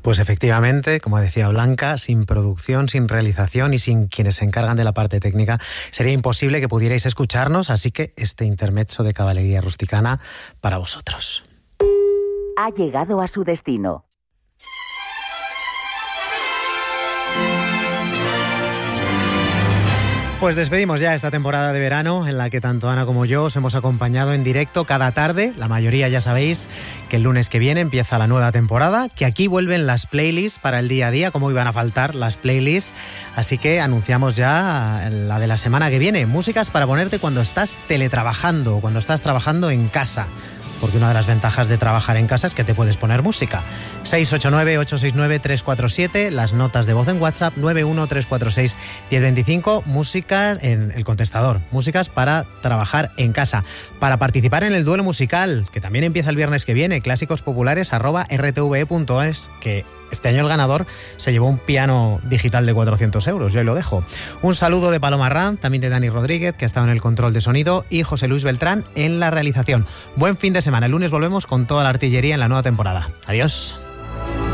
Pues efectivamente, como decía Blanca, sin producción, sin realización y sin quienes se encargan de la parte técnica, sería imposible que pudierais escucharnos, así que este intermezzo de Caballería Rusticana para vosotros. Ha llegado a su destino. Pues despedimos ya esta temporada de verano en la que tanto Ana como yo os hemos acompañado en directo cada tarde. La mayoría ya sabéis que el lunes que viene empieza la nueva temporada, que aquí vuelven las playlists para el día a día, como iban a faltar las playlists. Así que anunciamos ya la de la semana que viene, músicas para ponerte cuando estás teletrabajando, cuando estás trabajando en casa. Porque una de las ventajas de trabajar en casa es que te puedes poner música. 689-869-347, las notas de voz en WhatsApp, 913461025, músicas en el contestador, músicas para trabajar en casa. Para participar en el duelo musical, que también empieza el viernes que viene, clásicosPopulares@rtve.es, que este año el ganador se llevó un piano digital de 400 euros, yo ahí lo dejo. Un saludo de Paloma Ranz, también de Dani Rodríguez, que ha estado en el control de sonido, y José Luis Beltrán en la realización. Buen fin de semana, el lunes volvemos con toda la artillería en la nueva temporada. Adiós.